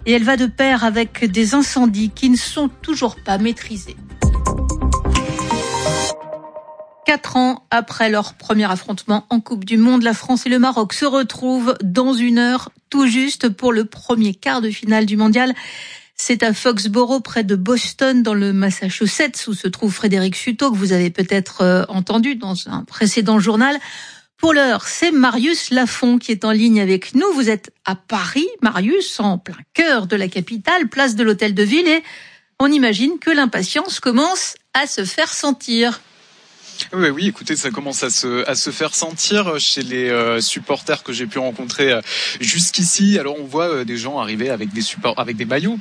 Et elle va de pair avec des incendies qui ne sont toujours pas maîtrisés. 4 ans après leur premier affrontement en Coupe du Monde, la France et le Maroc se retrouvent dans 1 heure tout juste pour le premier quart de finale du mondial. C'est à Foxborough, près de Boston, dans le Massachusetts, où se trouve Frédéric Sutot, que vous avez peut-être entendu dans un précédent journal. Pour l'heure, c'est Marius Lafont qui est en ligne avec nous. Vous êtes à Paris, Marius, en plein cœur de la capitale, place de l'Hôtel de Ville, et on imagine que l'impatience commence à se faire sentir. Oui, écoutez, ça commence à se faire sentir chez les supporters que j'ai pu rencontrer jusqu'ici. Alors on voit des gens arriver avec des maillots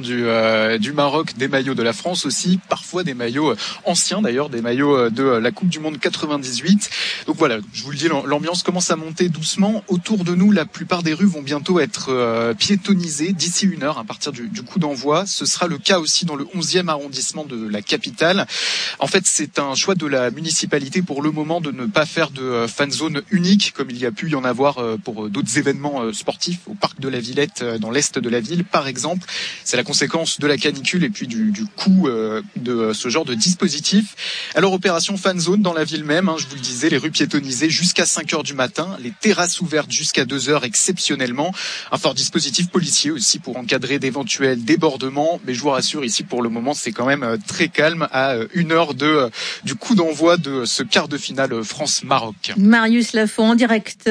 du Maroc, des maillots de la France aussi, parfois des maillots anciens d'ailleurs, des maillots de la Coupe du Monde 98. Donc voilà, je vous le dis, l'ambiance commence à monter doucement. Autour de nous, la plupart des rues vont bientôt être piétonnisées d'ici 1 heure à partir du coup d'envoi. Ce sera le cas aussi dans le 11e arrondissement de la capitale. En fait, c'est un choix de la municipalité pour le moment de ne pas faire de fan zone unique comme il y a pu y en avoir pour d'autres événements sportifs au parc de la Villette dans l'est de la ville par exemple. C'est la conséquence de la canicule et puis du coût de ce genre de dispositif. Alors opération fan zone dans la ville même, je vous le disais, les rues piétonnisées jusqu'à 5h du matin, les terrasses ouvertes jusqu'à 2h exceptionnellement, un fort dispositif policier aussi pour encadrer d'éventuels débordements, mais je vous rassure ici pour le moment c'est quand même très calme à 1 heure du coup d'envoi de ce quart de finale France-Maroc. Marius Lafont en direct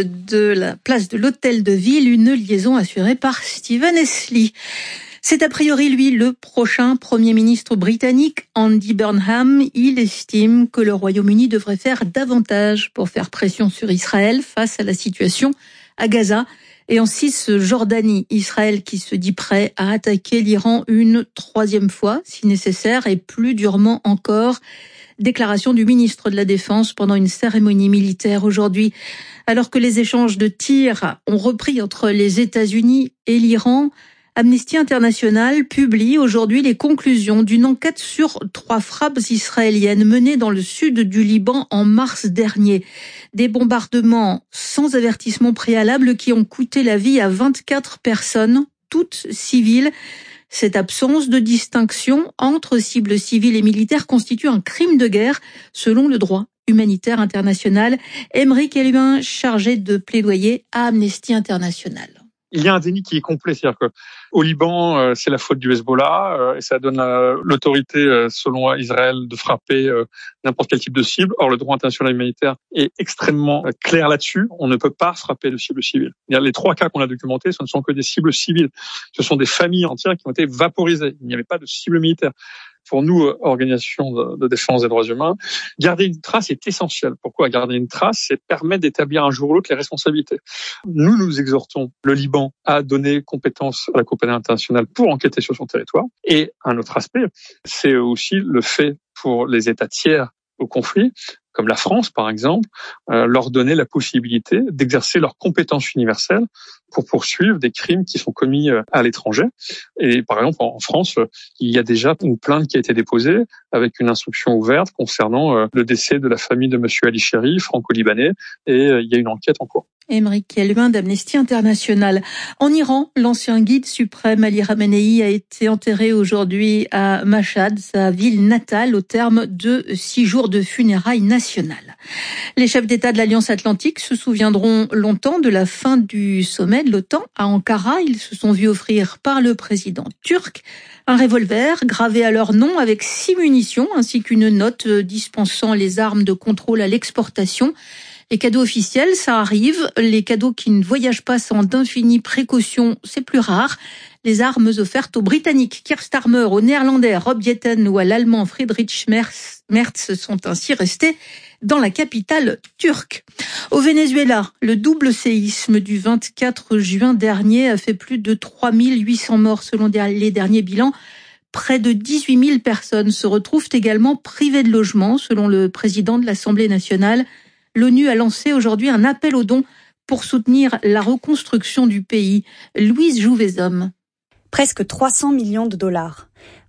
de la place de l'Hôtel de Ville, une liaison assurée par Stephen Esli. C'est a priori lui le prochain Premier ministre britannique, Andy Burnham. Il estime que le Royaume-Uni devrait faire davantage pour faire pression sur Israël face à la situation à Gaza et en Cisjordanie. Israël qui se dit prêt à attaquer l'Iran une 3e fois si nécessaire et plus durement encore. Déclaration du ministre de la Défense pendant une cérémonie militaire aujourd'hui. Alors que les échanges de tirs ont repris entre les États-Unis et l'Iran, Amnesty International publie aujourd'hui les conclusions d'une enquête sur 3 frappes israéliennes menées dans le sud du Liban en mars dernier. Des bombardements sans avertissement préalable qui ont coûté la vie à 24 personnes, toutes civiles. Cette absence de distinction entre cibles civiles et militaires constitue un crime de guerre, selon le droit humanitaire international. Aymeric Elhuin, chargé de plaidoyer à Amnesty International. Il y a un déni qui est complet, c'est-à-dire que au Liban, c'est la faute du Hezbollah et ça donne l'autorité, selon Israël, de frapper n'importe quel type de cible. Or, le droit international humanitaire est extrêmement clair là-dessus. On ne peut pas frapper de cibles civiles. Les 3 cas qu'on a documentés, ce ne sont que des cibles civiles. Ce sont des familles entières qui ont été vaporisées. Il n'y avait pas de cible militaire. Pour nous, organisation de défense des droits humains, garder une trace est essentiel. Pourquoi garder une trace? C'est permettre d'établir un jour ou l'autre les responsabilités. Nous exhortons le Liban à donner compétence à la compagnie internationale pour enquêter sur son territoire. Et un autre aspect, c'est aussi le fait pour les États tiers au conflit, comme la France par exemple, leur donner la possibilité d'exercer leurs compétences universelles pour poursuivre des crimes qui sont commis à l'étranger. Et par exemple, en France, il y a déjà une plainte qui a été déposée avec une instruction ouverte concernant le décès de la famille de monsieur Ali Chéri, franco-libanais, et il y a une enquête en cours. Aymeric Elhuin d'Amnesty International. En Iran, l'ancien guide suprême Ali Khamenei a été enterré aujourd'hui à Mashhad, sa ville natale, au terme de 6 jours de funérailles nationales. Les chefs d'État de l'Alliance Atlantique se souviendront longtemps de la fin du sommet de l'OTAN à Ankara. Ils se sont vus offrir par le président turc un revolver gravé à leur nom avec 6 munitions ainsi qu'une note dispensant les armes de contrôle à l'exportation. Les cadeaux officiels, ça arrive. Les cadeaux qui ne voyagent pas sans d'infinies précautions, c'est plus rare. Les armes offertes aux Britanniques Keir Starmer, aux Néerlandais Rob Jetten ou à l'Allemand Friedrich Merz sont ainsi restés dans la capitale turque. Au Venezuela, le double séisme du 24 juin dernier a fait plus de 3800 morts selon les derniers bilans. Près de 18 000 personnes se retrouvent également privées de logement, selon le président de l'Assemblée nationale. L'ONU a lancé aujourd'hui un appel aux dons pour soutenir la reconstruction du pays. Louise Jouvezhomme. Presque 300 millions de dollars.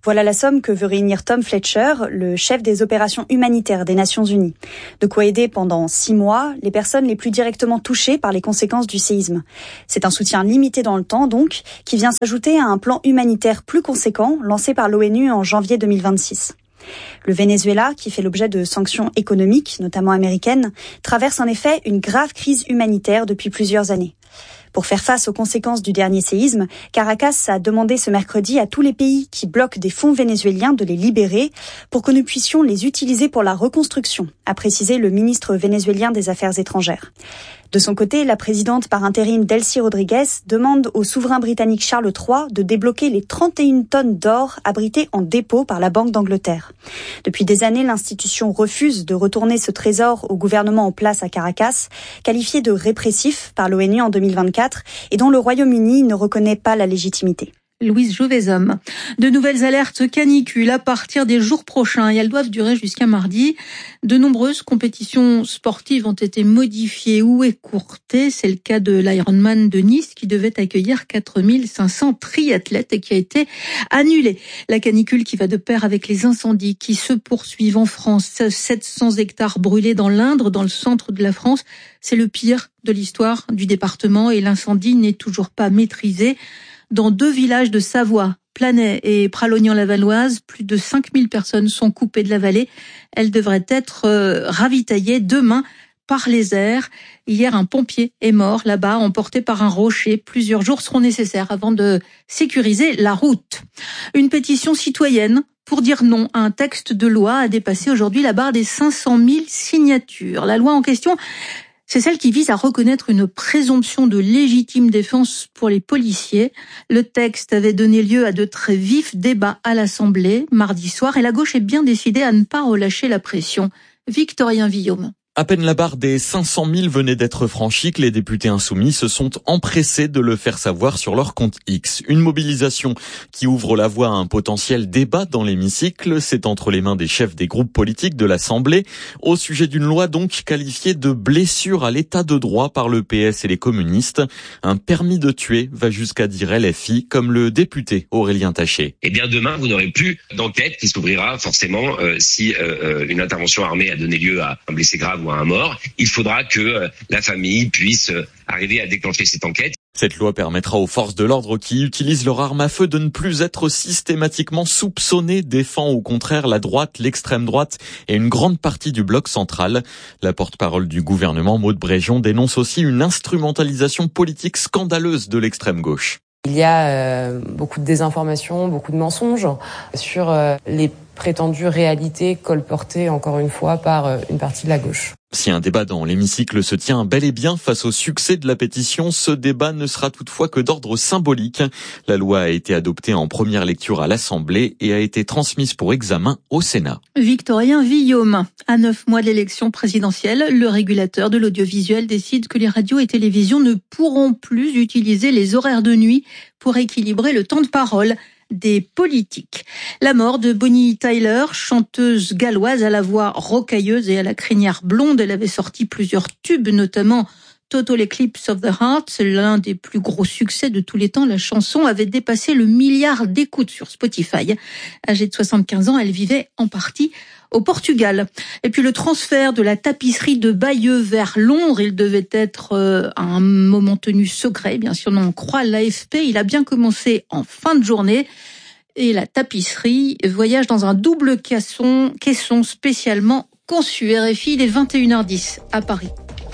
Voilà la somme que veut réunir Tom Fletcher, le chef des opérations humanitaires des Nations Unies. De quoi aider pendant 6 mois les personnes les plus directement touchées par les conséquences du séisme. C'est un soutien limité dans le temps donc, qui vient s'ajouter à un plan humanitaire plus conséquent lancé par l'ONU en janvier 2026. Le Venezuela, qui fait l'objet de sanctions économiques, notamment américaines, traverse en effet une grave crise humanitaire depuis plusieurs années. Pour faire face aux conséquences du dernier séisme, Caracas a demandé ce mercredi à tous les pays qui bloquent des fonds vénézuéliens de les libérer pour que nous puissions les utiliser pour la reconstruction, a précisé le ministre vénézuélien des Affaires étrangères. De son côté, la présidente par intérim Delcy Rodriguez demande au souverain britannique Charles III de débloquer les 31 tonnes d'or abritées en dépôt par la Banque d'Angleterre. Depuis des années, l'institution refuse de retourner ce trésor au gouvernement en place à Caracas, qualifié de répressif par l'ONU en 2024 et dont le Royaume-Uni ne reconnaît pas la légitimité. Louise Jauvezhomme. De nouvelles alertes canicules à partir des jours prochains et elles doivent durer jusqu'à mardi. De nombreuses compétitions sportives ont été modifiées ou écourtées. C'est le cas de l'Ironman de Nice qui devait accueillir 4500 triathlètes et qui a été annulé. La canicule qui va de pair avec les incendies qui se poursuivent en France. 700 hectares brûlés dans l'Indre, dans le centre de la France. C'est le pire de l'histoire du département et l'incendie n'est toujours pas maîtrisé. Dans 2 villages de Savoie, Planay et Pralognan-la-Valoise, plus de 5000 personnes sont coupées de la vallée. Elles devraient être ravitaillées demain par les airs. Hier, un pompier est mort là-bas, emporté par un rocher. Plusieurs jours seront nécessaires avant de sécuriser la route. Une pétition citoyenne pour dire non à un texte de loi a dépassé aujourd'hui la barre des 500 000 signatures. La loi en question, c'est celle qui vise à reconnaître une présomption de légitime défense pour les policiers. Le texte avait donné lieu à de très vifs débats à l'Assemblée mardi soir et la gauche est bien décidée à ne pas relâcher la pression. Victorien Villaume. À peine la barre des 500 000 venait d'être franchie que les députés insoumis se sont empressés de le faire savoir sur leur compte X. Une mobilisation qui ouvre la voie à un potentiel débat dans l'hémicycle. C'est entre les mains des chefs des groupes politiques de l'Assemblée, au sujet d'une loi donc qualifiée de blessure à l'état de droit par le PS et les communistes. Un permis de tuer va jusqu'à dire LFI, comme le député Aurélien Taché. Eh bien demain, vous n'aurez plus d'enquête qui s'ouvrira forcément si une intervention armée a donné lieu à un blessé grave ou à un mort. Il faudra que la famille puisse arriver à déclencher cette enquête. Cette loi permettra aux forces de l'ordre qui utilisent leur arme à feu de ne plus être systématiquement soupçonnées, défend au contraire la droite, l'extrême droite et une grande partie du bloc central. La porte-parole du gouvernement, Maud Brégion, dénonce aussi une instrumentalisation politique scandaleuse de l'extrême gauche. Il y a beaucoup de désinformation, beaucoup de mensonges sur les prétendues réalités colportées encore une fois par une partie de la gauche. Si un débat dans l'hémicycle se tient bel et bien face au succès de la pétition, ce débat ne sera toutefois que d'ordre symbolique. La loi a été adoptée en première lecture à l'Assemblée et a été transmise pour examen au Sénat. Victorien Villaume. À 9 mois de l'élection présidentielle, le régulateur de l'audiovisuel décide que les radios et télévisions ne pourront plus utiliser les horaires de nuit pour équilibrer le temps de parole des politiques. La mort de Bonnie Tyler, chanteuse galloise à la voix rocailleuse et à la crinière blonde, elle avait sorti plusieurs tubes, notamment Total Eclipse of the Heart, c'est l'un des plus gros succès de tous les temps. La chanson avait dépassé le 1 milliard d'écoutes sur Spotify. Âgée de 75 ans, elle vivait en partie au Portugal. Et puis le transfert de la tapisserie de Bayeux vers Londres, il devait être à un moment tenu secret, bien sûr, on en croit l'AFP. Il a bien commencé en fin de journée. Et la tapisserie voyage dans un double caisson spécialement conçu. RFI, il est 21h10 à Paris.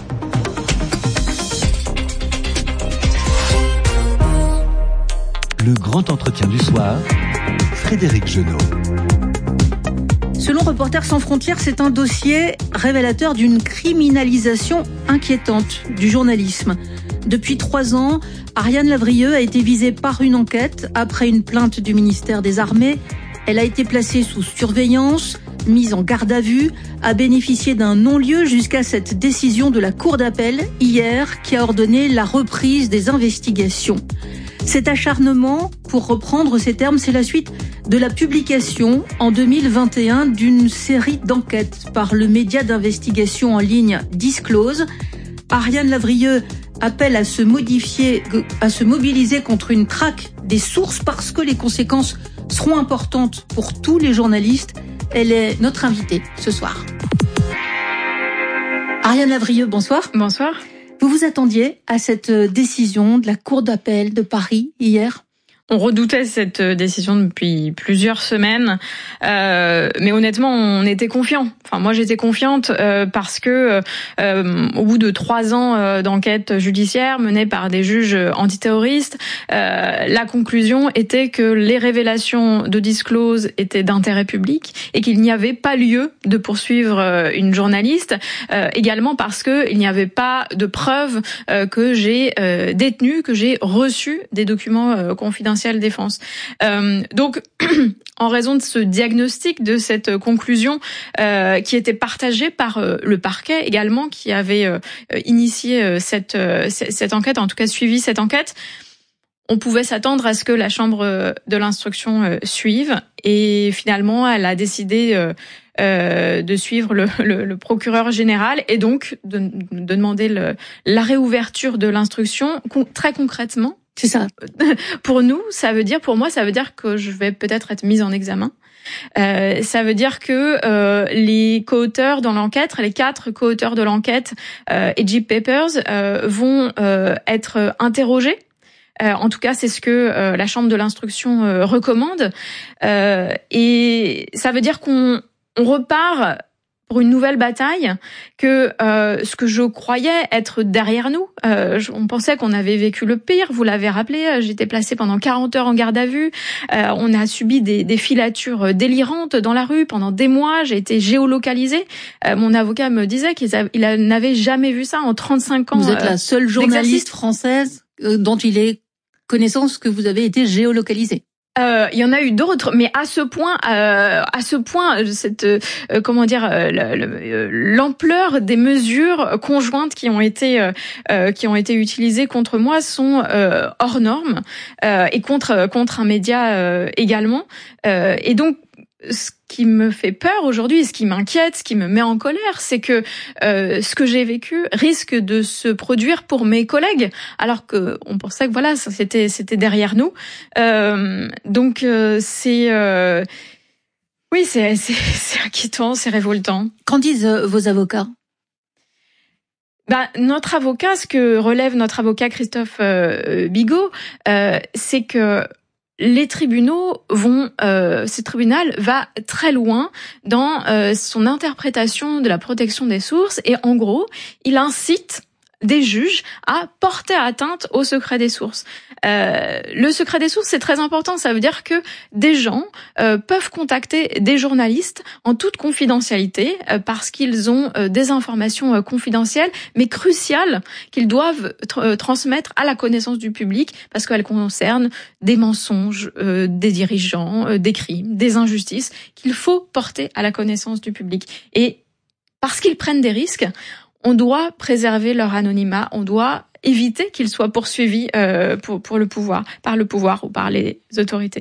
Le grand entretien du soir, Frédéric Genot. Selon Reporters sans frontières, c'est un dossier révélateur d'une criminalisation inquiétante du journalisme. Depuis 3 ans, Ariane Lavrieux a été visée par une enquête après une plainte du ministère des Armées. Elle a été placée sous surveillance, mise en garde à vue, a bénéficié d'un non-lieu jusqu'à cette décision de la Cour d'appel hier qui a ordonné la reprise des investigations. Cet acharnement, pour reprendre ces termes, c'est la suite de la publication en 2021 d'une série d'enquêtes par le média d'investigation en ligne Disclose. Ariane Lavrieux appelle à se mobiliser contre une traque des sources parce que les conséquences seront importantes pour tous les journalistes. Elle est notre invitée ce soir. Ariane Lavrieux, bonsoir. Bonsoir. Vous vous attendiez à cette décision de la Cour d'appel de Paris hier ? On redoutait cette décision depuis plusieurs semaines, mais honnêtement, on était confiants. Enfin, moi, j'étais confiante parce que au bout de 3 ans d'enquête judiciaire menée par des juges antiterroristes, la conclusion était que les révélations de Disclose étaient d'intérêt public et qu'il n'y avait pas lieu de poursuivre une journaliste. Également parce que il n'y avait pas de preuves que j'ai détenues, que j'ai reçu des documents confidentiels défense. Donc, en raison de ce diagnostic, de cette conclusion qui était partagée par le parquet également, qui avait initié cette enquête, en tout cas suivi cette enquête, on pouvait s'attendre à ce que la chambre de l'instruction suive. Et finalement, elle a décidé de suivre le procureur général et donc de demander la réouverture de l'instruction. Très concrètement, c'est ça. Pour moi, ça veut dire que je vais peut-être être mise en examen. Ça veut dire que les co-auteurs dans l'enquête, les 4 co-auteurs de l'enquête, Egypt Papers, vont être interrogés. En tout cas, c'est ce que la chambre de l'instruction recommande. Et ça veut dire qu'on repart pour une nouvelle bataille, que ce que je croyais être derrière nous, on pensait qu'on avait vécu le pire, vous l'avez rappelé, j'étais placée pendant 40 heures en garde à vue, on a subi des filatures délirantes dans la rue pendant des mois, j'ai été géolocalisée, mon avocat me disait qu'il n'avait jamais vu ça en 35 ans. Vous êtes la seule journaliste française dont il est connaissance que vous avez été géolocalisée. Il y en a eu d'autres, mais à ce point, cette l'ampleur des mesures conjointes qui ont été utilisées contre moi sont hors normes et contre un média également. Et donc, ce qui me fait peur aujourd'hui, ce qui m'inquiète, ce qui me met en colère, c'est que ce que j'ai vécu risque de se produire pour mes collègues, alors que on pensait que voilà, c'était derrière nous. Donc c'est inquiétant, c'est révoltant. Qu'en disent vos avocats? Notre avocat, ce que relève notre avocat Christophe Bigot, c'est que les tribunaux ce tribunal va très loin dans son interprétation de la protection des sources et en gros, il incite des juges à porter atteinte au secret des sources. Le secret des sources, c'est très important. Ça veut dire que des gens peuvent contacter des journalistes en toute confidentialité parce qu'ils ont des informations confidentielles, mais cruciales, qu'ils doivent transmettre à la connaissance du public parce qu'elles concernent des mensonges, des dirigeants, des crimes, des injustices qu'il faut porter à la connaissance du public. Et parce qu'ils prennent des risques, on doit préserver leur anonymat, on doit éviter qu'ils soient poursuivis par le pouvoir ou par les autorités.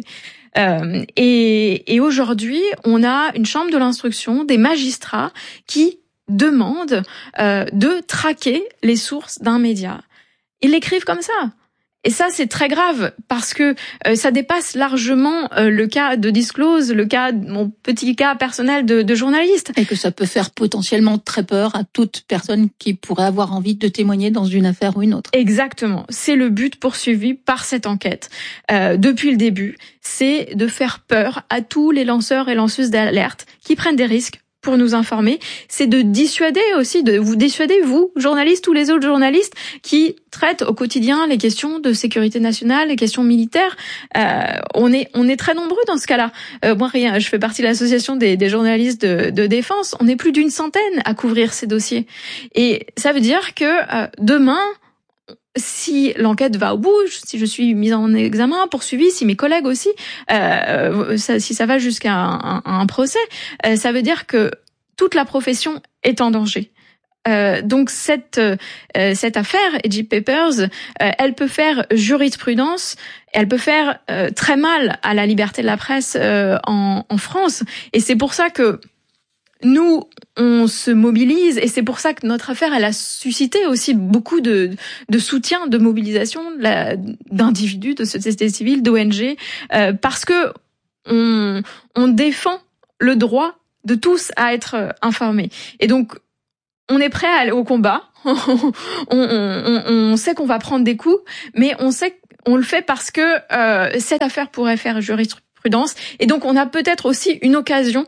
Et aujourd'hui, on a une chambre de l'instruction, des magistrats qui demandent de traquer les sources d'un média. Ils l'écrivent comme ça. Et ça, c'est très grave parce que ça dépasse largement le cas de Disclose, mon petit cas personnel de journaliste. Et que ça peut faire potentiellement très peur à toute personne qui pourrait avoir envie de témoigner dans une affaire ou une autre. Exactement. C'est le but poursuivi par cette enquête. Depuis le début, c'est de faire peur à tous les lanceurs et lanceuses d'alerte qui prennent des risques pour nous informer, c'est de vous dissuader, vous, journalistes, tous les autres journalistes qui traitent au quotidien les questions de sécurité nationale, les questions militaires. On est très nombreux dans ce cas-là. Moi, je fais partie de l'association des journalistes de défense. On est plus d'une centaine à couvrir ces dossiers. Et ça veut dire que demain, si l'enquête va au bout, si je suis mise en examen, poursuivie, si mes collègues aussi, si ça va jusqu'à un procès, ça veut dire que toute la profession est en danger. Donc cette affaire, Egypt Papers, elle peut faire jurisprudence, elle peut faire très mal à la liberté de la presse en France. Et c'est pour ça que nous, on se mobilise et c'est pour ça que notre affaire, elle a suscité aussi beaucoup de soutien, de mobilisation d'individus, de société civile, d'ONG, parce que on défend le droit de tous à être informés. Et donc, on est prêt à aller au combat. On sait qu'on va prendre des coups, mais on le fait parce que cette affaire pourrait faire jurisprudence. Et donc, on a peut-être aussi une occasion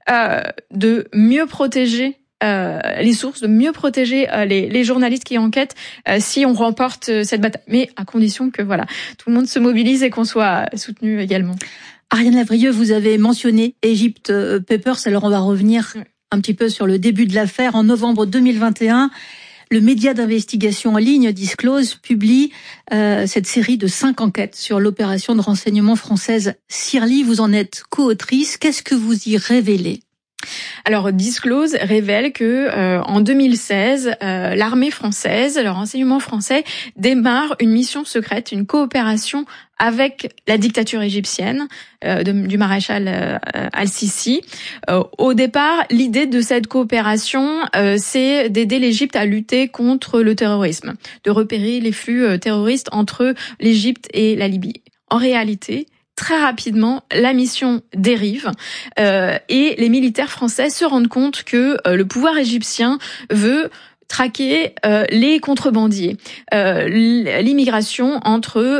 de mieux protéger les sources, de mieux protéger les journalistes qui enquêtent si on remporte cette bataille. Mais à condition que tout le monde se mobilise et qu'on soit soutenu également. Ariane Lavrieux, vous avez mentionné Egypt Papers. Alors on va revenir un petit peu sur le début de l'affaire. En novembre 2021, le média d'investigation en ligne Disclose publie cette série de 5 enquêtes sur l'opération de renseignement française Sirli. Vous en êtes co-autrice. Qu'est-ce que vous y révélez ? Alors, Disclose révèle que en 2016, l'armée française, le renseignement français, démarre une mission secrète, une coopération avec la dictature égyptienne du maréchal Al-Sisi. Au départ, l'idée de cette coopération, c'est d'aider l'Égypte à lutter contre le terrorisme, de repérer les flux terroristes entre l'Égypte et la Libye. En réalité, très rapidement, la mission dérive et les militaires français se rendent compte que le pouvoir égyptien veut traquer les contrebandiers, l'immigration entre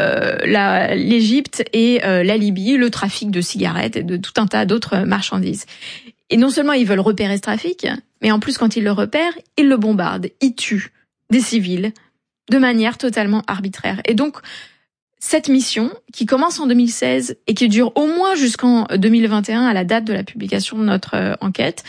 l'Égypte et la Libye, le trafic de cigarettes et de tout un tas d'autres marchandises. Et non seulement ils veulent repérer ce trafic, mais en plus quand ils le repèrent, ils le bombardent, ils tuent des civils de manière totalement arbitraire. Et donc, cette mission, qui commence en 2016 et qui dure au moins jusqu'en 2021, à la date de la publication de notre enquête,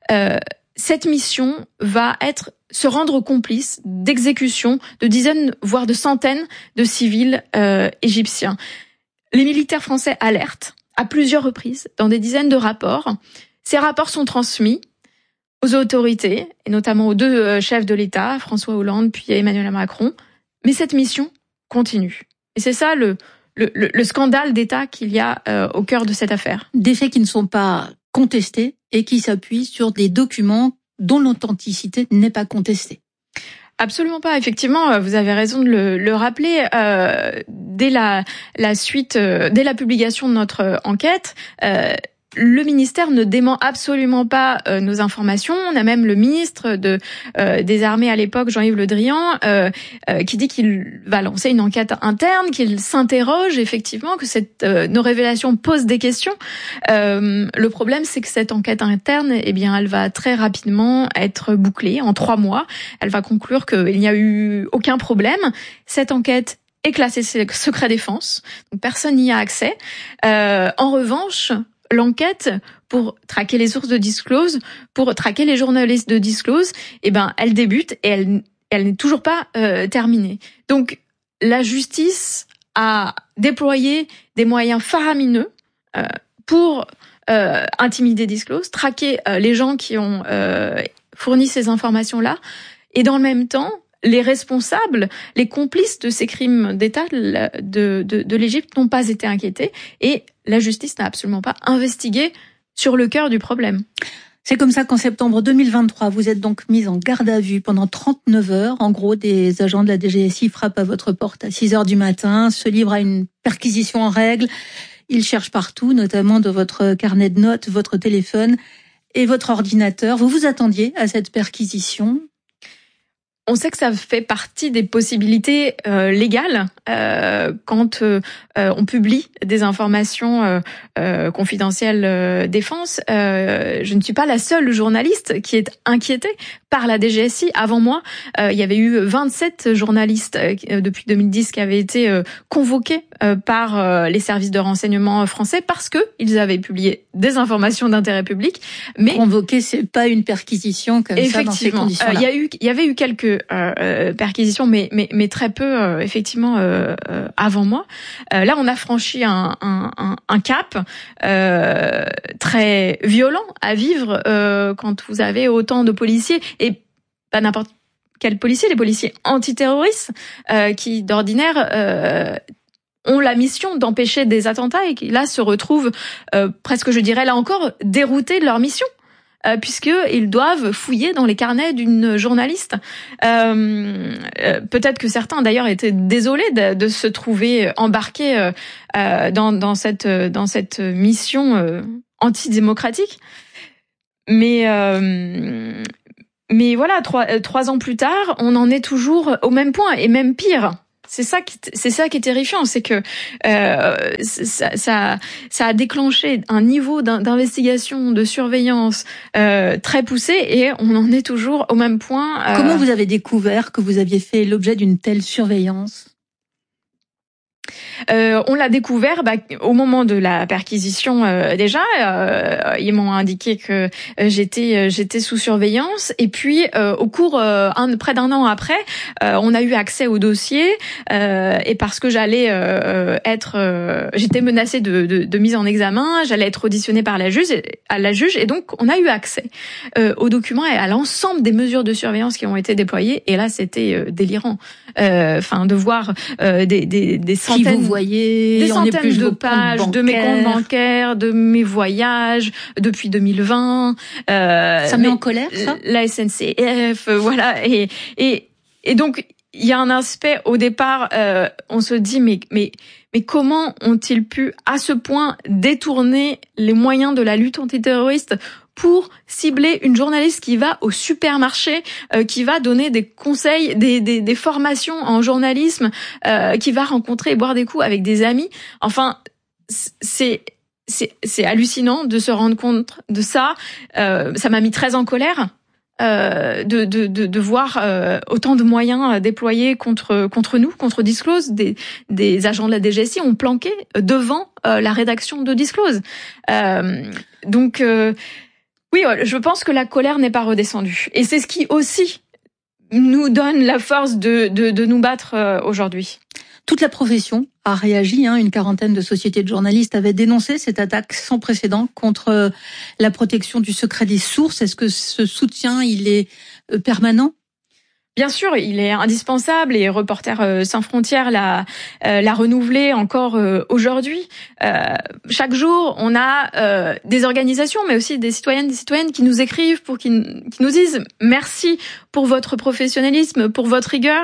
cette mission va se rendre complice d'exécutions de dizaines, voire de centaines de civils égyptiens. Les militaires français alertent à plusieurs reprises, dans des dizaines de rapports. Ces rapports sont transmis aux autorités, et notamment aux 2 chefs de l'État, François Hollande puis Emmanuel Macron. Mais cette mission continue. Et c'est ça le scandale d'État qu'il y a au cœur de cette affaire. Des faits qui ne sont pas contestés et qui s'appuient sur des documents dont l'authenticité n'est pas contestée. Absolument pas. Effectivement, vous avez raison de le rappeler. Dès la publication de notre enquête, le ministère ne dément absolument pas nos informations. On a même le ministre des Armées à l'époque, Jean-Yves Le Drian, qui dit qu'il va lancer une enquête interne, qu'il s'interroge effectivement, que nos révélations posent des questions. Le problème, c'est que cette enquête interne, elle va très rapidement être bouclée en 3 mois. Elle va conclure qu'il n'y a eu aucun problème. Cette enquête est classée secret défense, donc personne n'y a accès. En revanche, l'enquête pour traquer les sources de Disclose, pour traquer les journalistes de Disclose, elle débute et elle n'est toujours pas terminée. Donc, la justice a déployé des moyens faramineux pour intimider Disclose, traquer les gens qui ont fourni ces informations-là, et dans le même temps, les responsables, les complices de ces crimes d'État de l'Égypte n'ont pas été inquiétés et la justice n'a absolument pas investigué sur le cœur du problème. C'est comme ça qu'en septembre 2023, vous êtes donc mise en garde à vue pendant 39 heures. En gros, des agents de la DGSI frappent à votre porte à 6 heures du matin, se livrent à une perquisition en règle. Ils cherchent partout, notamment dans votre carnet de notes, votre téléphone et votre ordinateur. Vous vous attendiez à cette perquisition ? On sait que ça fait partie des possibilités légales quand on publie des informations confidentielles défense. Je ne suis pas la seule journaliste qui est inquiétée par la DGSI. Avant moi, il y avait eu 27 journalistes depuis 2010 qui avaient été convoqués par les services de renseignement français parce que ils avaient publié des informations d'intérêt public. Mais convoqués, c'est pas une perquisition comme ça dans ces conditions-là. Il y avait eu quelques perquisitions, mais très peu effectivement avant moi. Là, on a franchi un cap très violent à vivre quand vous avez autant de policiers et pas n'importe quel policier, les policiers antiterroristes qui d'ordinaire ont la mission d'empêcher des attentats et qui là se retrouvent presque, je dirais là encore, déroutés de leur mission. puisqu'ils doivent fouiller dans les carnets d'une journaliste. Peut-être que certains d'ailleurs étaient désolés de se trouver embarqués dans cette mission antidémocratique. Mais voilà, trois ans plus tard, on en est toujours au même point et même pire. C'est ça qui est terrifiant, c'est que ça a déclenché un niveau d'investigation, de surveillance très poussé, et on en est toujours au même point. Comment vous avez découvert que vous aviez fait l'objet d'une telle surveillance ? On l'a découvert au moment de la perquisition déjà. Ils m'ont indiqué que j'étais sous surveillance, et puis au cours près d'un an après, on a eu accès au dossier, et parce que j'allais j'étais menacée de mise en examen, j'allais être auditionnée par la juge, et donc on a eu accès aux documents et à l'ensemble des mesures de surveillance qui ont été déployées. Et là, c'était délirant. De voir des centaines. Qui vous voyez, des centaines de pages de mes comptes bancaires, de mes voyages depuis 2020. Ça met en colère, ça ? La SNCF, voilà. Et donc, il y a un aspect, au départ, on se dit, mais comment ont-ils pu, à ce point, détourner les moyens de la lutte antiterroriste pour cibler une journaliste qui va au supermarché, qui va donner des conseils, des formations en journalisme, qui va rencontrer et boire des coups avec des amis. Enfin, c'est hallucinant de se rendre compte de ça. Ça m'a mis très en colère de voir autant de moyens déployés contre nous, contre Disclose. Des agents de la DGSI ont planqué devant la rédaction de Disclose. Donc oui, je pense que la colère n'est pas redescendue. Et c'est ce qui aussi nous donne la force de nous battre aujourd'hui. Toute la profession a réagi. Une quarantaine de sociétés de journalistes avaient dénoncé cette attaque sans précédent contre la protection du secret des sources. Est-ce que ce soutien, il est permanent ? Bien sûr, il est indispensable, et Reporters sans frontières l'a renouvelé encore aujourd'hui. Chaque jour, on a des organisations, mais aussi des citoyennes qui nous écrivent qui nous disent merci pour votre professionnalisme, pour votre rigueur.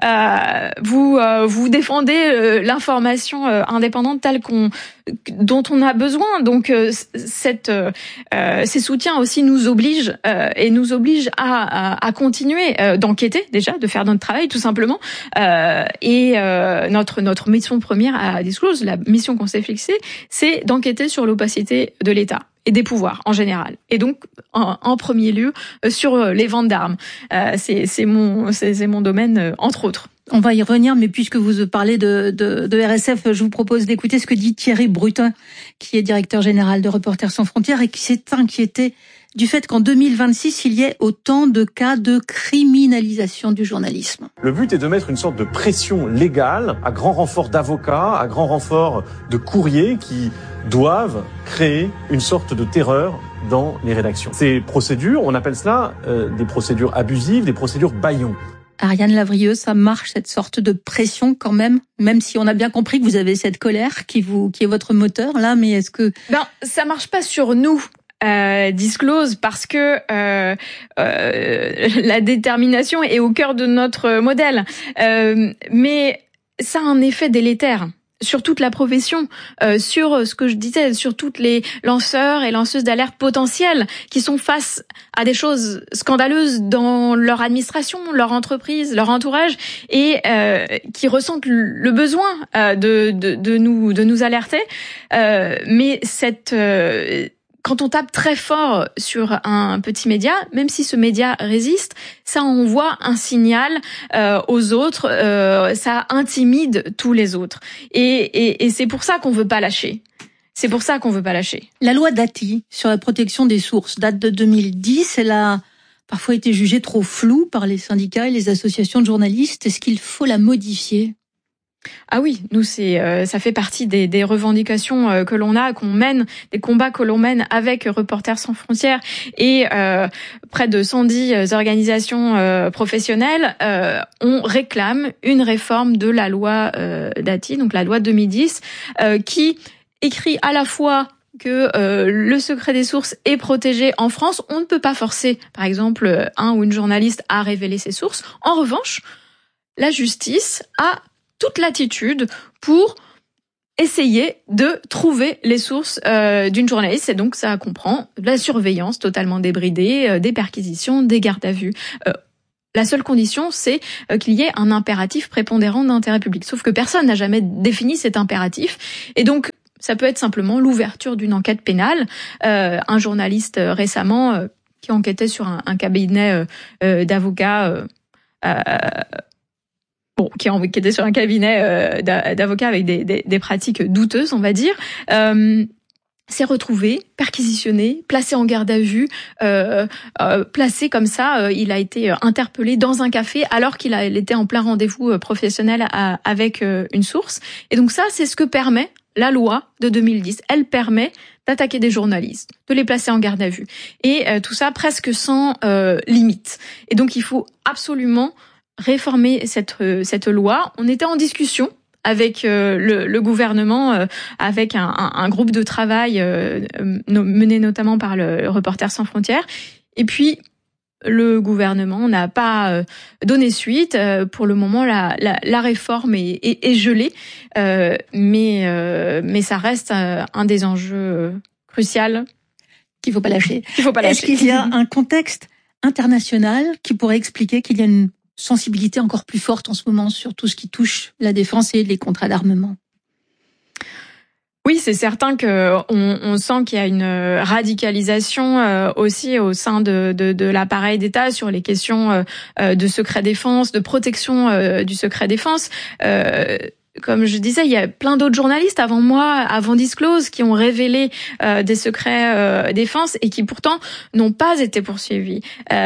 Vous défendez l'information indépendante telle dont on a besoin. Donc ces soutiens aussi nous obligent et nous obligent à continuer d'enquêter, déjà, de faire notre travail tout simplement. Et notre mission première à Disclose, la mission qu'on s'est fixée, c'est d'enquêter sur l'opacité de l'État et des pouvoirs en général. Et donc en premier lieu sur les ventes d'armes. C'est mon domaine entre autres. On va y revenir, mais puisque vous parlez de RSF, je vous propose d'écouter ce que dit Thierry Brutin, qui est directeur général de Reporters sans frontières et qui s'est inquiété du fait qu'en 2026, il y ait autant de cas de criminalisation du journalisme. Le but est de mettre une sorte de pression légale à grand renfort d'avocats, à grand renfort de courriers qui doivent créer une sorte de terreur dans les rédactions. Ces procédures, on appelle cela des procédures abusives, des procédures bâillons. Ariane Lavrieux, ça marche, cette sorte de pression quand même si on a bien compris que vous avez cette colère qui est votre moteur là, mais est-ce que... Ça marche pas sur nous. Disclose, parce que la détermination est au cœur de notre modèle. Mais ça a un effet délétère sur toute la profession, sur ce que je disais, sur toutes les lanceurs et lanceuses d'alerte potentiels qui sont face à des choses scandaleuses dans leur administration, leur entreprise, leur entourage, et qui ressentent le besoin de nous alerter. Mais quand on tape très fort sur un petit média, même si ce média résiste, ça envoie un signal aux autres, ça intimide tous les autres. Et c'est pour ça qu'on veut pas lâcher. C'est pour ça qu'on veut pas lâcher. La loi Dati sur la protection des sources date de 2010. Elle a parfois été jugée trop floue par les syndicats et les associations de journalistes. Est-ce qu'il faut la modifier ? Ah oui, nous ça fait partie des revendications que l'on a, qu'on mène, des combats que l'on mène avec Reporters sans frontières et près de 110 organisations professionnelles. On réclame une réforme de la loi Dati, donc la loi 2010, qui écrit à la fois que le secret des sources est protégé en France. On ne peut pas forcer, par exemple, un ou une journaliste à révéler ses sources. En revanche, la justice a toute latitude pour essayer de trouver les sources d'une journaliste. Et donc, ça comprend la surveillance totalement débridée, des perquisitions, des gardes à vue. La seule condition, c'est qu'il y ait un impératif prépondérant d'intérêt public. Sauf que personne n'a jamais défini cet impératif. Et donc, ça peut être simplement l'ouverture d'une enquête pénale. Un journaliste récemment qui enquêtait sur un cabinet d'avocats... qui enquêtait sur un cabinet d'avocats avec des pratiques douteuses, on va dire, s'est retrouvé perquisitionné, placé en garde à vue, placé comme ça. Il a été interpellé dans un café alors qu'il était en plein rendez-vous professionnel avec une source. Et donc ça, c'est ce que permet la loi de 2010. Elle permet d'attaquer des journalistes, de les placer en garde à vue. Et tout ça presque sans limite. Et donc il faut absolument réformer cette loi. On était en discussion avec le gouvernement, avec un groupe de travail mené notamment par le Reporters sans frontières. Et puis, le gouvernement n'a pas donné suite. Pour le moment, la réforme est gelée, mais ça reste un des enjeux cruciaux qu'il faut pas lâcher. Est-ce qu'il y a un contexte international qui pourrait expliquer qu'il y a une sensibilité encore plus forte en ce moment sur tout ce qui touche la défense et les contrats d'armement? Oui, c'est certain on sent qu'il y a une radicalisation aussi au sein de l'appareil d'État sur les questions de secret défense, de protection du secret défense. Comme je disais, il y a plein d'autres journalistes avant moi, avant Disclose, qui ont révélé des secrets défense et qui pourtant n'ont pas été poursuivis,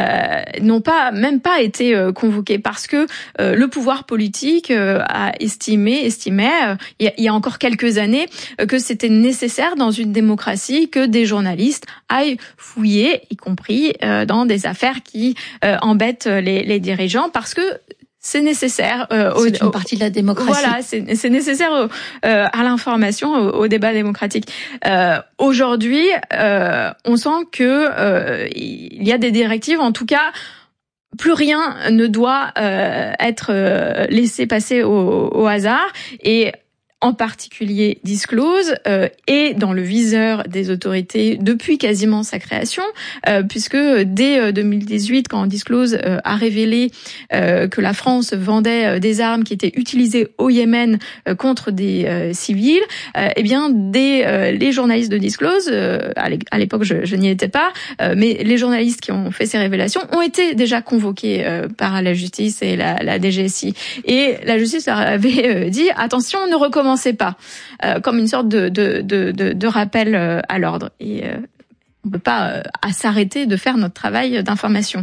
même pas été convoqués parce que le pouvoir politique a estimait il y a encore quelques années que c'était nécessaire dans une démocratie que des journalistes aillent fouiller, y compris dans des affaires qui embêtent les dirigeants, parce que c'est nécessaire. C'est une partie de la démocratie. Voilà, c'est nécessaire à l'information, au débat démocratique. Aujourd'hui, on sent que il y a des directives. En tout cas, plus rien ne doit être laissé passer au hasard. Et en particulier Disclose, est dans le viseur des autorités depuis quasiment sa création, puisque dès 2018, quand Disclose a révélé que la France vendait des armes qui étaient utilisées au Yémen contre des civils, eh bien les journalistes de Disclose, à l'époque je n'y étais pas, mais les journalistes qui ont fait ces révélations ont été déjà convoqués par la justice et la DGSI. Et la justice leur avait dit attention, ne recommencez pas, comme une sorte de rappel à l'ordre. Et on ne peut pas s'arrêter de faire notre travail d'information.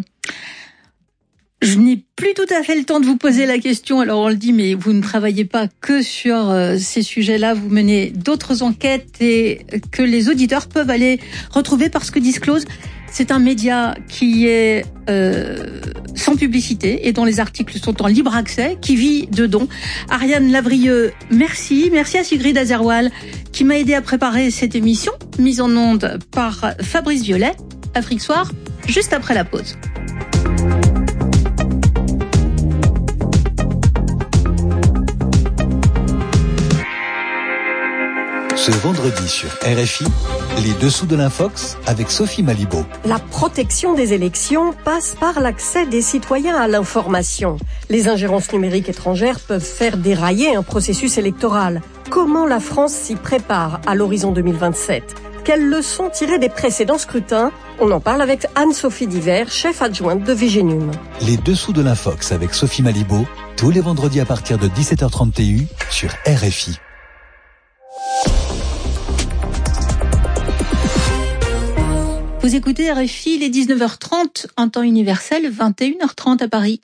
Je n'ai plus tout à fait le temps de vous poser la question, alors on le dit, mais vous ne travaillez pas que sur ces sujets-là, vous menez d'autres enquêtes et que les auditeurs peuvent aller retrouver, parce que Disclose, c'est un média qui est sans publicité et dont les articles sont en libre accès, qui vit de dons. Ariane Lavrieux, merci à Sigrid Azerwal qui m'a aidé à préparer cette émission, mise en onde par Fabrice Violet. Afrique Soir, juste après la pause. Ce vendredi sur RFI, les dessous de l'Infox avec Sophie Malibaud. La protection des élections passe par l'accès des citoyens à l'information. Les ingérences numériques étrangères peuvent faire dérailler un processus électoral. Comment la France s'y prépare à l'horizon 2027 ? Quelles leçons tirer des précédents scrutins ? On en parle avec Anne-Sophie Diver, chef adjointe de Vigénum. Les dessous de l'Infox avec Sophie Malibaud, tous les vendredis à partir de 17h30 TU sur RFI. Vous écoutez RFI, il est 19h30 en temps universel, 21h30 à Paris.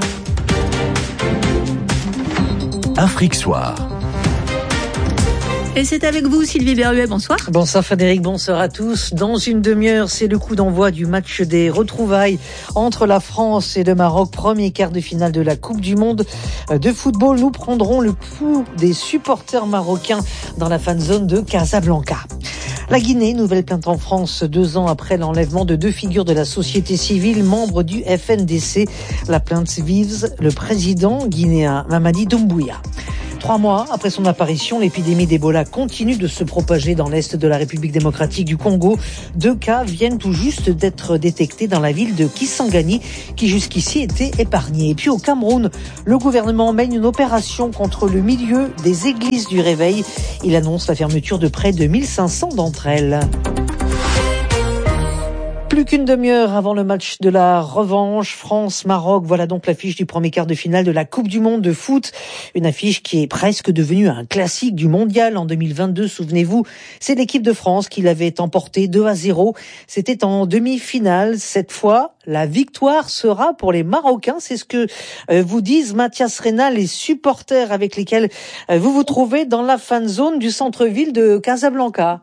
Afrique Soir. Et c'est avec vous, Sylvie Berruet, bonsoir. Bonsoir Frédéric, bonsoir à tous. Dans une demi-heure, c'est le coup d'envoi du match des retrouvailles entre la France et le Maroc, premier quart de finale de la Coupe du Monde de football. Nous prendrons le pouls des supporters marocains dans la fan zone de Casablanca. La Guinée, nouvelle plainte en France 2 ans après l'enlèvement de 2 figures de la société civile, membres du FNDC. La plainte vise le président guinéen Mamadi Doumbouya. 3 mois après son apparition, l'épidémie d'Ebola continue de se propager dans l'est de la République démocratique du Congo. 2 cas viennent tout juste d'être détectés dans la ville de Kisangani, qui jusqu'ici était épargnée. Et puis au Cameroun, le gouvernement mène une opération contre le milieu des églises du réveil. Il annonce la fermeture de près de 1500 d'entre elles. Plus qu'une demi-heure avant le match de la revanche France-Maroc, voilà donc l'affiche du premier quart de finale de la Coupe du Monde de foot. Une affiche qui est presque devenue un classique du mondial en 2022. Souvenez-vous, c'est l'équipe de France qui l'avait emporté 2-0. C'était en demi-finale. Cette fois, la victoire sera pour les Marocains. C'est ce que vous disent Mathias Reina, les supporters avec lesquels vous vous trouvez dans la fan zone du centre-ville de Casablanca.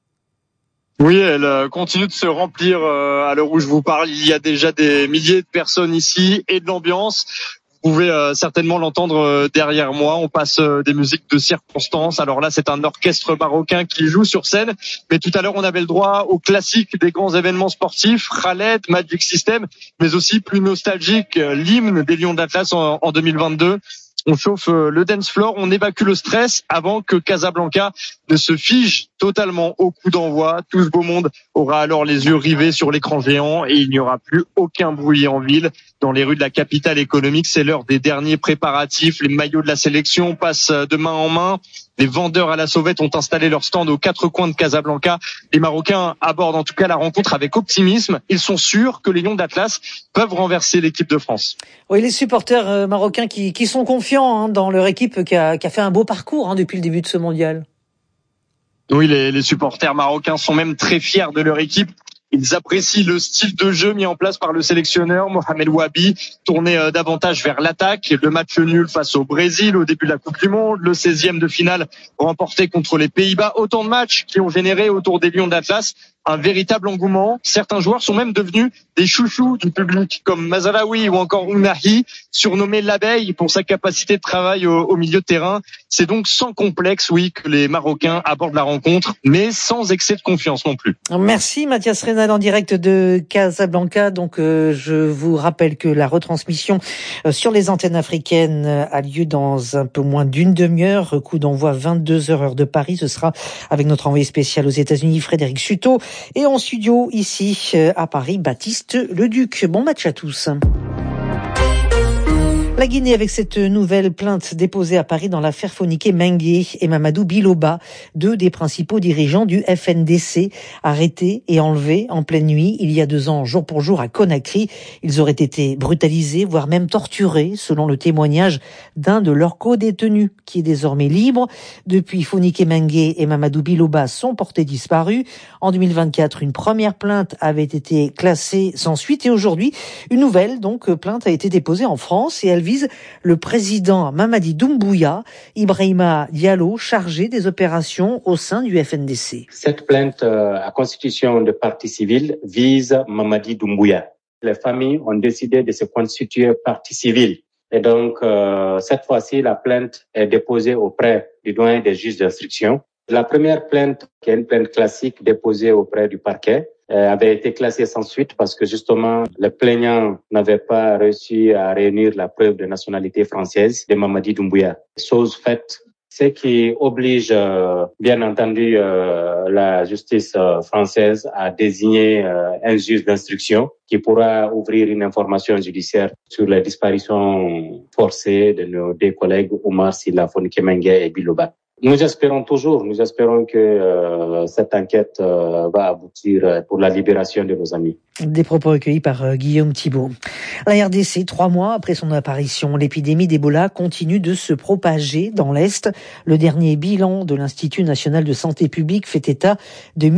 Oui, elle continue de se remplir à l'heure où je vous parle. Il y a déjà des milliers de personnes ici et de l'ambiance. Vous pouvez certainement l'entendre derrière moi. On passe des musiques de circonstance. Alors là, c'est un orchestre marocain qui joue sur scène. Mais tout à l'heure, on avait le droit au classique des grands événements sportifs, Khaled, Magic System, mais aussi plus nostalgique, l'hymne des Lions d'Atlas en 2022. On chauffe le dance floor, on évacue le stress avant que Casablanca ne se fige totalement au coup d'envoi. Tout ce beau monde aura alors les yeux rivés sur l'écran géant et il n'y aura plus aucun bruit en ville. Dans les rues de la capitale économique, c'est l'heure des derniers préparatifs. Les maillots de la sélection passent de main en main. Les vendeurs à la sauvette ont installé leur stand aux 4 coins de Casablanca. Les Marocains abordent en tout cas la rencontre avec optimisme. Ils sont sûrs que les Lions d'Atlas peuvent renverser l'équipe de France. Oui, les supporters marocains qui sont confiants dans leur équipe qui a fait un beau parcours depuis le début de ce mondial. Oui, les supporters marocains sont même très fiers de leur équipe. Ils apprécient le style de jeu mis en place par le sélectionneur Mohamed Wahabi, tourné davantage vers l'attaque. Le match nul face au Brésil au début de la Coupe du Monde, le 16e de finale remporté contre les Pays-Bas. Autant de matchs qui ont généré autour des Lions d'Atlas un véritable engouement. Certains joueurs sont même devenus des chouchous du public, comme Mazraoui ou encore Ounahi, surnommé l'abeille pour sa capacité de travail au milieu de terrain. C'est donc sans complexe, oui, que les Marocains abordent la rencontre, mais sans excès de confiance non plus. Merci Mathias Reynal en direct de Casablanca. Donc je vous rappelle que la retransmission sur les antennes africaines a lieu dans un peu moins d'une demi-heure. Coup d'envoi 22h heure de Paris. Ce sera avec notre envoyé spécial aux États-Unis, Frédéric Sutot. Et en studio, ici, à Paris, Baptiste Leduc. Bon match à tous. La Guinée avec cette nouvelle plainte déposée à Paris dans l'affaire Fonike Mengue et Mamadou Biloba, 2 des principaux dirigeants du FNDC, arrêtés et enlevés en pleine nuit il y a 2 ans, jour pour jour à Conakry. Ils auraient été brutalisés, voire même torturés, selon le témoignage d'un de leurs co-détenus, qui est désormais libre. Depuis, Fonike Mengue et Mamadou Biloba sont portés disparus. En 2024, une première plainte avait été classée sans suite et aujourd'hui, une nouvelle plainte a été déposée en France et elle vise le président Mamadi Doumbouya, Ibrahima Diallo, chargé des opérations au sein du FNDC. Cette plainte à constitution de partie civile vise Mamadi Doumbouya. Les familles ont décidé de se constituer partie civile. Et donc, cette fois-ci, la plainte est déposée auprès du doyen des juges d'instruction. La première plainte, qui est une plainte classique déposée auprès du parquet, avait été classée sans suite parce que justement, le plaignant n'avait pas réussi à réunir la preuve de nationalité française de Mamadi Doumbouya. Chose faite, ce qui oblige, bien entendu, la justice française à désigner un juge d'instruction qui pourra ouvrir une information judiciaire sur la disparition forcée de nos 2 collègues Oumar Sylla, Fonike Mengue et Biloba. Nous espérons que cette enquête va aboutir pour la libération de nos amis. Des propos recueillis par Guillaume Thibault. La RDC, 3 mois après son apparition, l'épidémie d'Ebola continue de se propager dans l'Est. Le dernier bilan de l'Institut national de santé publique fait état de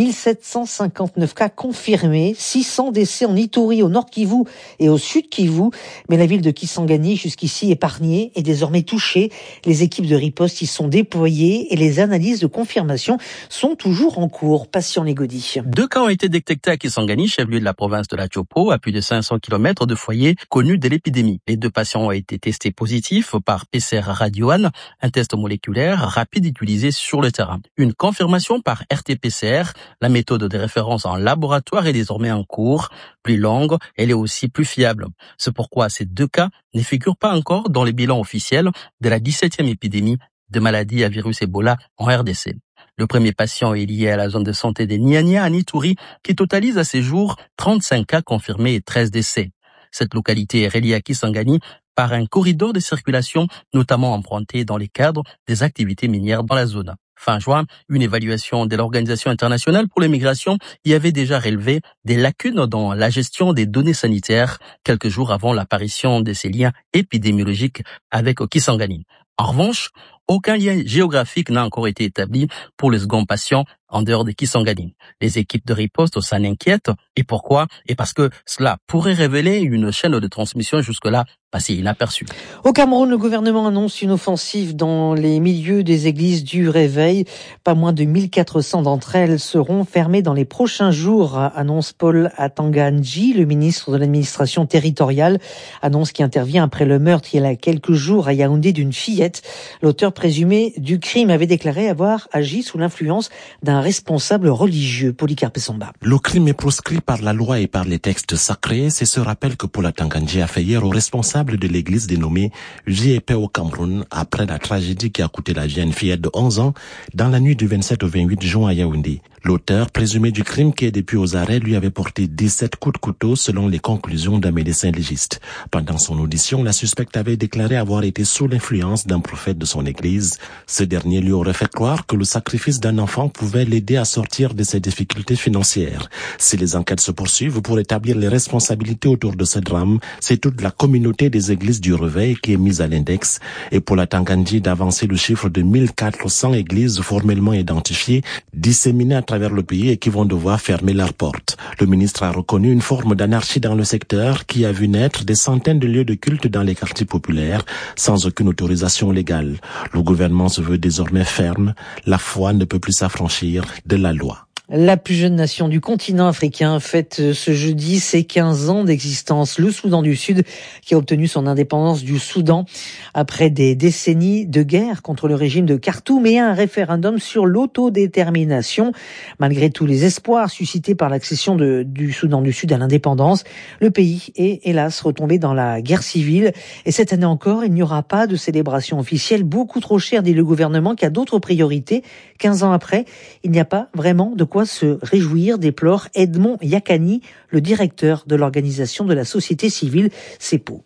1759 cas confirmés, 600 décès en Ituri, au nord Kivu et au sud Kivu. Mais la ville de Kisangani, jusqu'ici épargnée, est désormais touchée. Les équipes de riposte y sont déployées et les analyses de confirmation sont toujours en cours. Patient Légodi. 2 cas ont été détectés à Kisangani, chef-lieu de la province de la Chopo, à plus de 500 km de foyers connus de l'épidémie. Les 2 patients ont été testés positifs par PCR Radio-1, un test moléculaire rapide utilisé sur le terrain. Une confirmation par RT-PCR, la méthode de référence en laboratoire est désormais en cours. Plus longue, elle est aussi plus fiable. C'est pourquoi ces 2 cas ne figurent pas encore dans les bilans officiels de la 17e épidémie de maladie à virus Ebola en RDC. Le premier patient est lié à la zone de santé des Niania à Ituri, qui totalise à ces jours 35 cas confirmés et 13 décès. Cette localité est reliée à Kisangani par un corridor de circulation, notamment emprunté dans les cadres des activités minières dans la zone. Fin juin, une évaluation de l'Organisation internationale pour les migrations y avait déjà relevé des lacunes dans la gestion des données sanitaires quelques jours avant l'apparition de ces liens épidémiologiques avec Kisangani. En revanche, aucun lien géographique n'a encore été établi pour le second patient en dehors de Kisangani. Les équipes de riposte s'en inquiètent. Et pourquoi? Et parce que cela pourrait révéler une chaîne de transmission jusque-là passée inaperçue. Au Cameroun, le gouvernement annonce une offensive dans les milieux des églises du Réveil. Pas moins de 1400 d'entre elles seront fermées dans les prochains jours, annonce Paul Atanganji, le ministre de l'administration territoriale. Annonce qui intervient après le meurtre il y a quelques jours à Yaoundé d'une fillette. L'auteur présumé du crime avait déclaré avoir agi sous l'influence d'un responsable religieux. Polycarpe Samba. Le crime est proscrit par la loi et par les textes sacrés. C'est ce rappel que Paul Atanganji a fait hier au responsable de l'église dénommée JEP au Cameroun après la tragédie qui a coûté la vie à une fillette de 11 ans dans la nuit du 27 au 28 juin à Yaoundé. L'auteur présumé du crime qui est depuis aux arrêts lui avait porté 17 coups de couteau selon les conclusions d'un médecin légiste. Pendant son audition, la suspecte avait déclaré avoir été sous l'influence d'un prophète de son église. Ce dernier lui aurait fait croire que le sacrifice d'un enfant pouvait l'aider à sortir de ses difficultés financières. Si les enquêtes se poursuivent pour établir les responsabilités autour de ce drame, c'est toute la communauté des églises du Réveil qui est mise à l'index. Et pour la Atanganji d'avancer le chiffre de 1400 églises formellement identifiées, disséminées à travers le pays et qui vont devoir fermer leurs portes. Le ministre a reconnu une forme d'anarchie dans le secteur qui a vu naître des centaines de lieux de culte dans les quartiers populaires sans aucune autorisation légale. Le gouvernement se veut désormais ferme. La foi ne peut plus s'affranchir de la loi. La plus jeune nation du continent africain fête ce jeudi ses 15 ans d'existence. Le Soudan du Sud qui a obtenu son indépendance du Soudan après des décennies de guerre contre le régime de Khartoum et un référendum sur l'autodétermination. Malgré tous les espoirs suscités par l'accession du Soudan du Sud à l'indépendance, le pays est hélas retombé dans la guerre civile. Et cette année encore, il n'y aura pas de célébration officielle, beaucoup trop chère, dit le gouvernement, qui a d'autres priorités. 15 ans après, il n'y a pas vraiment de quoi se réjouir, déplore Edmond Yakani, le directeur de l'organisation de la société civile CEPO.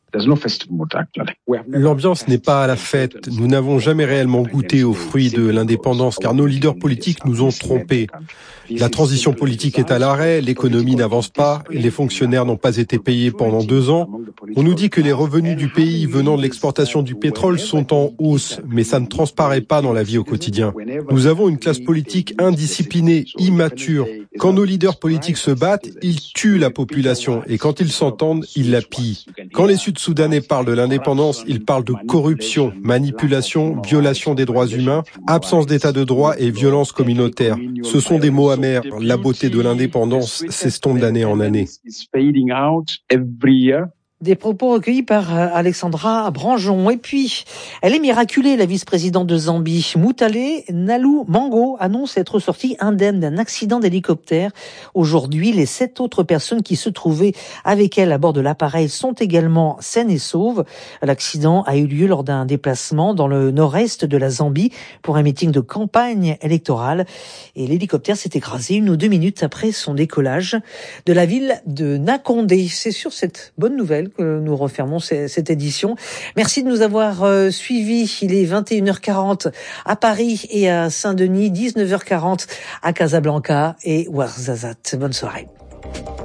L'ambiance n'est pas à la fête. Nous n'avons jamais réellement goûté aux fruits de l'indépendance car nos leaders politiques nous ont trompés. La transition politique est à l'arrêt, l'économie n'avance pas, les fonctionnaires n'ont pas été payés pendant 2 ans. On nous dit que les revenus du pays venant de l'exportation du pétrole sont en hausse, mais ça ne transparaît pas dans la vie au quotidien. Nous avons une classe politique indisciplinée, immature. Quand nos leaders politiques se battent, ils tuent la population et quand ils s'entendent, ils la pillent. Quand les Sud-Soudanais parlent de l'indépendance, ils parlent de corruption, manipulation, violation des droits humains, absence d'état de droit et violence communautaire. Ce sont des mots amers. La beauté de l'indépendance s'estompe d'année en année. Des propos recueillis par Alexandra Branjon. Et puis, elle est miraculée, la vice-présidente de Zambie. Moutale Nalou Mango annonce être sortie indemne d'un accident d'hélicoptère. Aujourd'hui, les 7 autres personnes qui se trouvaient avec elle à bord de l'appareil sont également saines et sauves. L'accident a eu lieu lors d'un déplacement dans le nord-est de la Zambie pour un meeting de campagne électorale. Et l'hélicoptère s'est écrasé 1 ou 2 minutes après son décollage de la ville de Nakondé. C'est sur cette bonne nouvelle que nous refermons cette édition. Merci de nous avoir suivis. Il est 21h40 à Paris et à Saint-Denis, 19h40 à Casablanca et Ouarzazate. Bonne soirée.